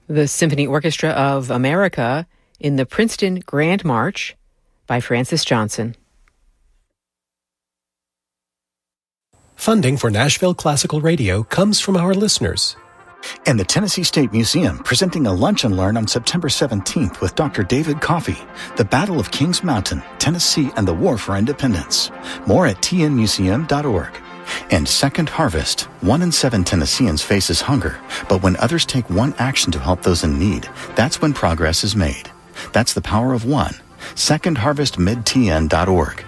The Symphony Orchestra of America in the Princeton Grand March by Francis Johnson. Funding for Nashville Classical Radio comes from our listeners. And the Tennessee State Museum presenting a Lunch and Learn on September 17th with Dr. David Coffey, The Battle of Kings Mountain, Tennessee and the War for Independence. More at tnmuseum.org. And Second Harvest. 1 in 7 Tennesseans faces hunger, but when others take one action to help those in need, that's when progress is made. That's the power of one. SecondHarvestMidTN.org.